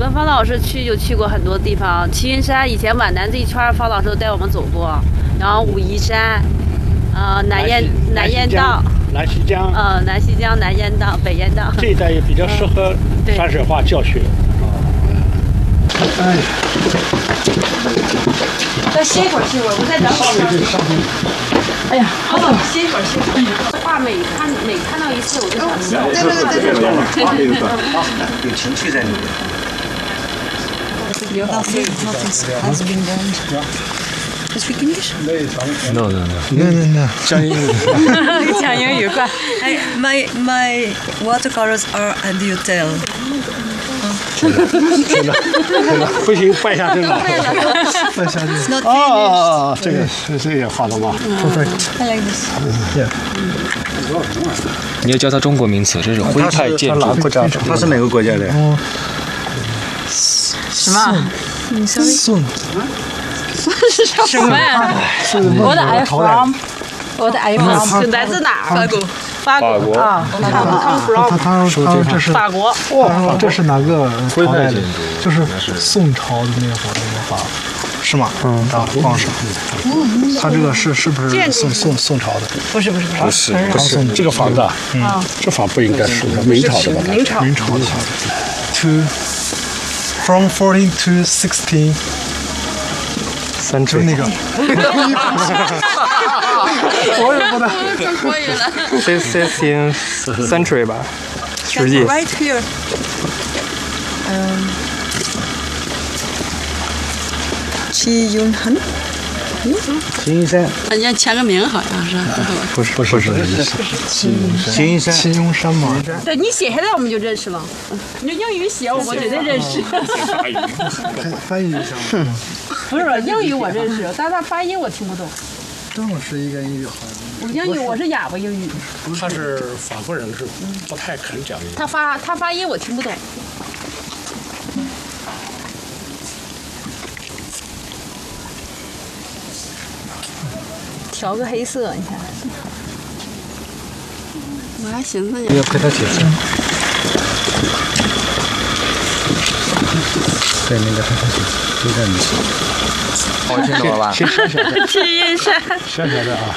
跟方老师去过很多地方，齐云山以前皖南这一圈，方老师都带我们走过，然后武夷山，南雁荡。 南溪江， 南溪江、南雁荡、北雁荡这一带也比较适合山水画教学。 哎，再歇一会儿，我再等会儿。哎呀，好，歇一会儿。画每看到一次，我就想笑。 有情趣在里面。 Has been done. You speak English? No. 讲英语。 讲英语快。 My watercolors are at the hotel. 不行，拜下真老。 拜下真老。 这个也画的吗 ？Perfect. I like this. Yeah. 你要教他中国名词，这是徽派建筑。 他是哪个国家的？ 什么？ 宋。 什么呀？我的 I from， 我的 I from 是来自哪？法国啊， 他说这是法国。 哇，这是哪个朝代的？就是宋朝的那会儿的法，是吗？皇上。他这个是不是宋朝的？ 不是， 这个房子啊，这房不应该是明朝的吧？ 明朝的。From 14 to 16。 century 那个，我也不能。 可以了。 16th century 吧，10纪。 Right here. 齐云山。 齐云山。 人家签个名好像是。 不是。 齐云山吗？ 对你写下来我们就认识了。你用英语写我绝对认识。 翻译一下。 不是英语我认识，但是他发音我听不懂。 正是一个英语好像。 英语我是哑巴英语。 他是法国人，是不太肯讲英语。 他发音我听不懂。调个黑色，你看。我还寻思呢。 要陪他写字。 对，那个陪他写字，就在你。 我听懂了吧？ 小的。 齐云山。 小的啊。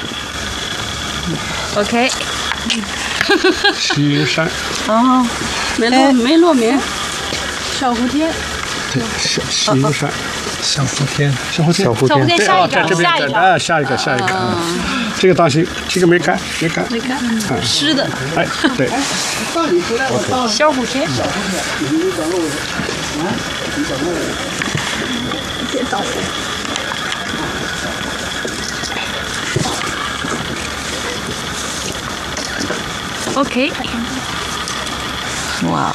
OK。 齐云山。 哦，没落名。小蝴蝶。 对，齐云山。 小蝴蝶。 对啊，在这边，下一个。这个当心，这个没干。 湿的。 哎，对。 小蝴蝶。别倒。OK。 哇。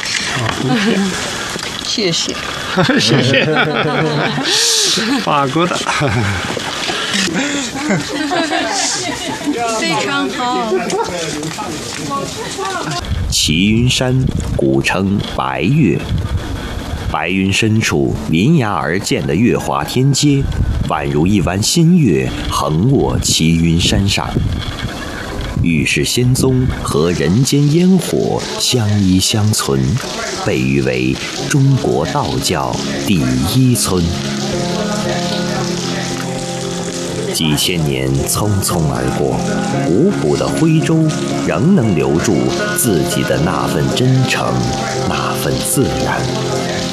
谢谢。 谢谢。法国的。 非常好。 齐云山古称白岳，白云深处临崖而建的月华天阶，宛如一弯新月横卧齐云山上。玉世仙踪和人间烟火相依相存，被誉为中国道教第一村。几千年匆匆而过，古朴的徽州仍能留住自己的那份真诚，那份自然。